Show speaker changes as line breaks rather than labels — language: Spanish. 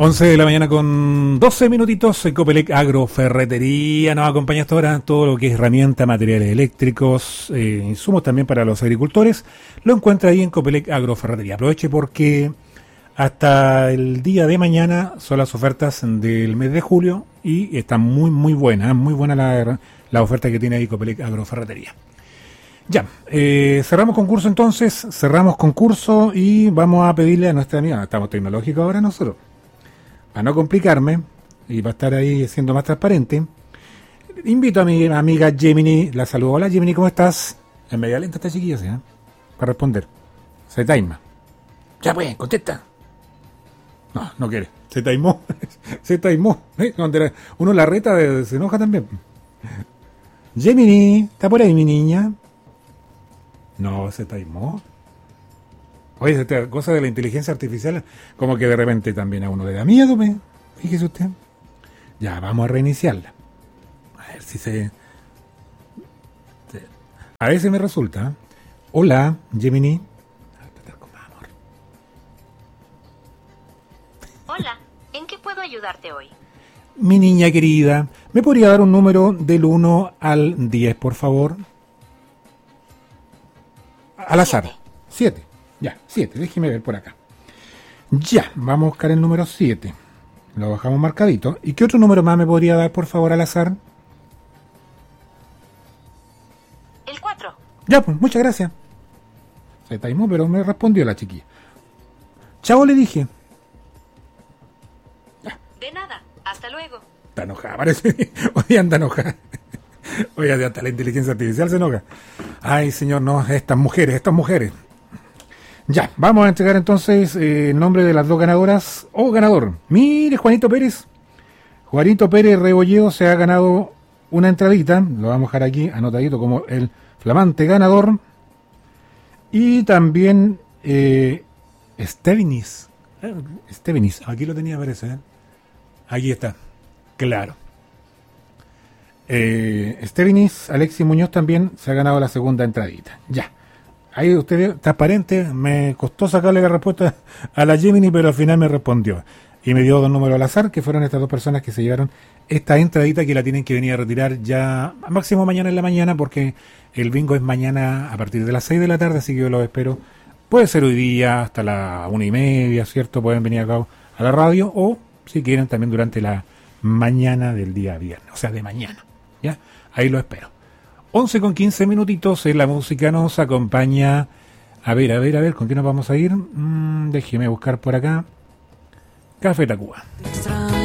11 de la mañana con 12 minutitos. Copelec Agroferretería nos acompaña hasta ahora. Todo lo que es herramienta, materiales eléctricos, insumos también para los agricultores, lo encuentra ahí en Copelec Agroferretería. Aproveche porque hasta el día de mañana son las ofertas del mes de julio y está muy buena la oferta que tiene ahí Copelec Agroferretería. Ya, cerramos concurso y vamos a pedirle a nuestra amiga, estamos tecnológicos ahora nosotros, para no complicarme y para estar ahí siendo más transparente, invito a mi amiga Gemini, la saludo. Hola Gemini, ¿cómo estás? En media lenta esta chiquilla, ¿sí? Para responder. Se taima. Ya pues, contesta. No quiere. Se taimó. Se taimó. Cuando uno la reta, se enoja también. Gemini, ¿está por ahí mi niña? No, se taimó. Oye, esta cosa de la inteligencia artificial, como que de repente también a uno le da miedo, fíjese usted. Ya, vamos a reiniciarla. A ver si a veces me resulta. Hola, Gemini.
Hola, ¿en qué puedo ayudarte hoy?
Mi niña querida, ¿me podría dar un número del 1 al 10, por favor? Al azar. 7. Ya, 7. Déjeme ver por acá. Ya, vamos a buscar el número 7. Lo bajamos marcadito. ¿Y qué otro número más me podría dar, por favor, al azar?
El 4.
Ya, pues, muchas gracias. Se taimó, pero me respondió la chiquilla. Chao, le dije.
Ya. De nada, hasta luego.
Está enojada, parece. Hoy anda enojada. Oye, hasta la inteligencia artificial se enoja. Ay, señor, no, estas mujeres. Ya, vamos a entregar entonces el nombre de las dos ganadoras o ganador. Mire, Juanito Pérez. Juanito Pérez Rebolledo se ha ganado una entradita. Lo vamos a dejar aquí anotadito como el flamante ganador. Y también Estevinis. Aquí lo tenía, parece. Aquí está. Claro. Estevinis, Alexis Muñoz también se ha ganado la segunda entradita. Ya. Ahí usted ve, transparente, me costó sacarle la respuesta a la Gemini, pero al final me respondió. Y me dio dos números al azar, que fueron estas dos personas que se llevaron esta entradita que la tienen que venir a retirar ya máximo mañana en la mañana, porque el bingo es mañana a partir de las 6 de la tarde, así que yo los espero. Puede ser hoy día hasta las 1:30, ¿cierto? Pueden venir acá a la radio o, si quieren, también durante la mañana del día viernes, o sea, de mañana. ¿Ya? Ahí lo espero. 11 con 15 minutitos, la música nos acompaña. A ver, ¿con qué nos vamos a ir? Déjeme buscar por acá. Café Tacuba.